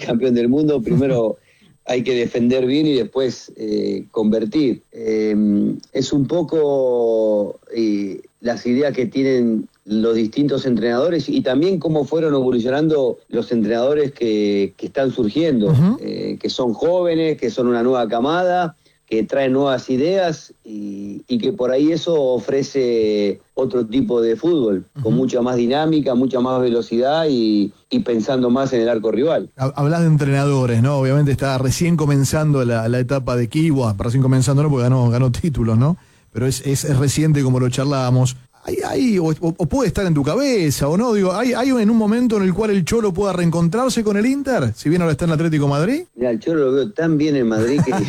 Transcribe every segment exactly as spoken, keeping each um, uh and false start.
campeón del mundo, primero hay que defender bien y después eh, convertir. Eh, es un poco eh, las ideas que tienen los distintos entrenadores y también cómo fueron evolucionando los entrenadores que, que están surgiendo, uh-huh. eh, que son jóvenes, que son una nueva camada, que traen nuevas ideas y, y que por ahí eso ofrece otro tipo de fútbol, uh-huh. con mucha más dinámica, mucha más velocidad y, y pensando más en el arco rival. Hablas de entrenadores, ¿no? Obviamente está recién comenzando la, la etapa de Kiwa, recién comenzando, ¿no? Porque ganó, ganó títulos, ¿no? Pero es, es, es reciente como lo charlábamos. Hay, hay, o, o puede estar en tu cabeza, o no, digo, ¿hay, hay en un momento en el cual el Cholo pueda reencontrarse con el Inter? Si bien ahora está en el Atlético de Madrid. Mira, el Cholo lo veo tan bien en Madrid que...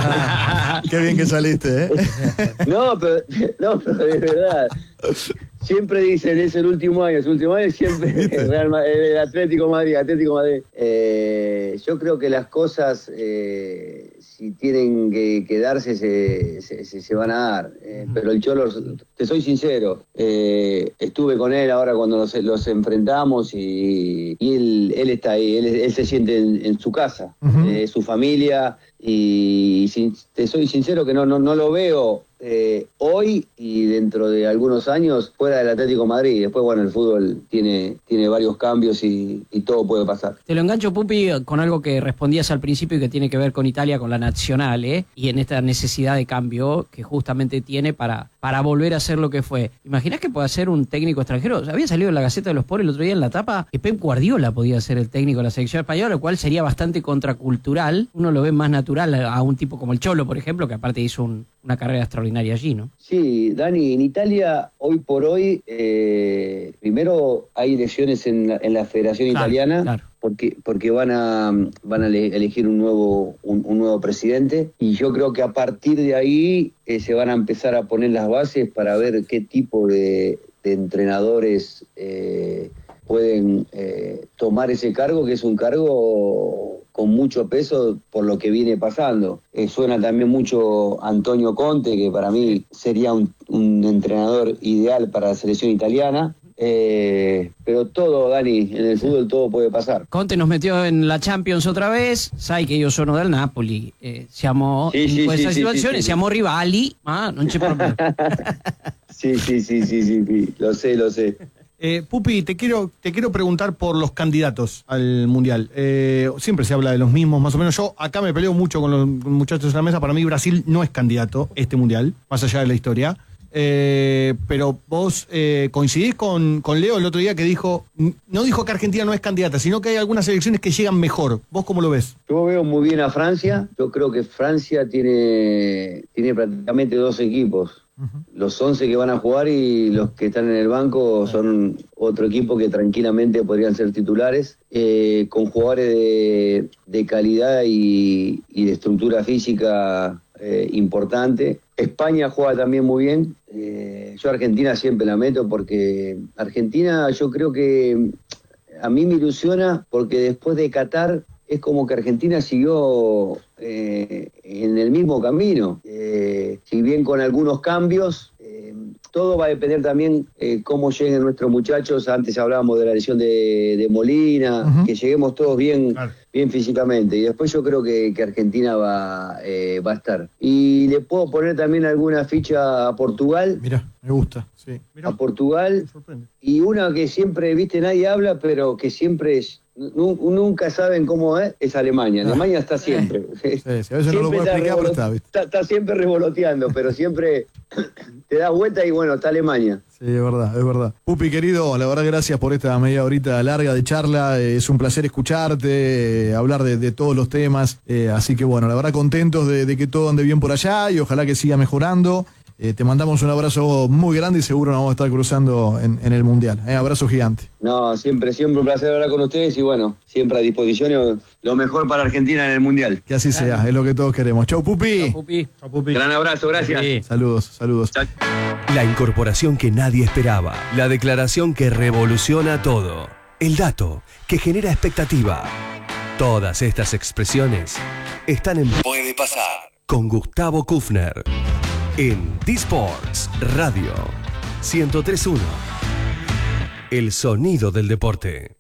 Qué bien que saliste, ¿eh? No, pero, no, pero de verdad... Siempre dicen, es el último año, es el último año, siempre el, Real, el Atlético Madrid, Atlético Madrid. Eh, yo creo que las cosas, eh, si tienen que, que darse, se, se, se van a dar. Eh, pero el Cholo, te soy sincero, eh, estuve con él ahora cuando los, los enfrentamos y, y él, él está ahí, él, él se siente en, en su casa, uh-huh. eh, su familia, y, y sin, te soy sincero que no, no, no lo veo Eh, hoy y dentro de algunos años fuera del Atlético de Madrid. Después, bueno, el fútbol tiene, tiene varios cambios y, y todo puede pasar. Te lo engancho, Pupi, con algo que respondías al principio y que tiene que ver con Italia, con la Nacional, ¿eh? Y en esta necesidad de cambio que justamente tiene para, para volver a ser lo que fue. ¿Imaginás que pueda ser un técnico extranjero? Había salido en la Gaceta de los Sport el otro día en la tapa que Pep Guardiola podía ser el técnico de la selección española, lo cual sería bastante contracultural. Uno lo ve más natural a un tipo como el Cholo, por ejemplo, que aparte hizo un, una carrera extraordinaria allí, ¿no? Sí, Dani, en Italia hoy por hoy eh, primero hay elecciones en la, en la Federación claro, Italiana claro. porque porque van a van a elegir un nuevo un, un nuevo presidente y yo creo que a partir de ahí eh, se van a empezar a poner las bases para ver qué tipo de, de entrenadores eh, pueden eh, tomar ese cargo, que es un cargo con mucho peso por lo que viene pasando. Eh, suena también mucho Antonio Conte, que para mí sería un, un entrenador ideal para la selección italiana. Eh, pero todo, Dani, en el fútbol todo puede pasar. Conte nos metió en la Champions otra vez, sai che io sono del Napoli, eh, siamo sì, in sì, questa sì, situazione, sì, sì, siamo rivali, ma non c'è problema. Sí, sí, sí, sí, sí, sí, lo sé, lo sé. Eh, Pupi, te quiero, te quiero preguntar por los candidatos al Mundial. Eh, siempre se habla de los mismos, más o menos. Yo acá me peleo mucho con los muchachos en la mesa. Para mí Brasil no es candidato este Mundial, más allá de la historia. Eh, pero vos eh, coincidís con, con Leo el otro día que dijo, no dijo que Argentina no es candidata, sino que hay algunas selecciones que llegan mejor. ¿Vos cómo lo ves? Yo veo muy bien a Francia. Yo creo que Francia tiene, tiene prácticamente dos equipos. Uh-huh. Los once que van a jugar y los que están en el banco son otro equipo que tranquilamente podrían ser titulares, eh, con jugadores de, de calidad y, y de estructura física eh, importante. España juega también muy bien. Eh, yo a Argentina siempre la meto porque Argentina yo creo que a mí me ilusiona porque después de Qatar es como que Argentina siguió eh, en el mismo camino, eh, si bien con algunos cambios. Eh, todo va a depender también eh, cómo lleguen nuestros muchachos. Antes hablábamos de la lesión de, de Molina, uh-huh. que lleguemos todos bien, claro. bien físicamente. Y después yo creo que, que Argentina va, eh, va a estar. Y le puedo poner también alguna ficha a Portugal. Mirá, me gusta. Sí. Mirá. A Portugal. Y una que siempre, viste, nadie habla, pero que siempre es... Nunca saben cómo es, es Alemania. Alemania está siempre. Sí, sí, a veces no lo puedo explicar, pero está, está, está siempre revoloteando, pero siempre te das vuelta y bueno, está Alemania. Sí, es verdad, es verdad. Pupi, querido, la verdad, gracias por esta media horita larga de charla. Eh, es un placer escucharte, eh, hablar de, de todos los temas. Eh, así que bueno, la verdad, contentos de, de que todo ande bien por allá y ojalá que siga mejorando. Eh, te mandamos un abrazo muy grande y seguro nos vamos a estar cruzando en, en el Mundial. Eh, abrazo gigante. No, siempre, siempre un placer hablar con ustedes y bueno, siempre a disposición lo mejor para Argentina en el Mundial. Que así sea, es lo que todos queremos. Chau, Pupi. Chau, Pupi. Chau, Pupi. Gran abrazo, gracias. Sí. Saludos, saludos. Chau. La incorporación que nadie esperaba. La declaración que revoluciona todo. El dato que genera expectativa. Todas estas expresiones están en Puede Pasar con Gustavo Kufner. En D-Sports Radio ciento tres punto uno. El sonido del deporte.